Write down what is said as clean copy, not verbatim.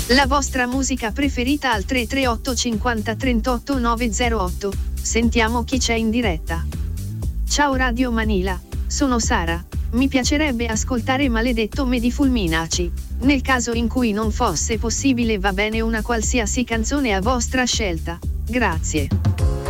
La vostra musica preferita al 338 50 38 908. Sentiamo chi c'è in diretta. Ciao Radio Manila, sono Sara. Mi piacerebbe ascoltare Maledetto me di Fulminaci. Nel caso in cui non fosse possibile va bene una qualsiasi canzone a vostra scelta. Grazie.